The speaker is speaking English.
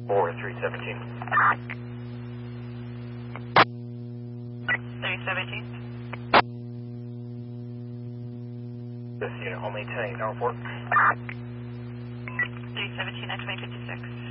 or 317. 317. This unit only 10-8 Norfolk. 317 at 2056.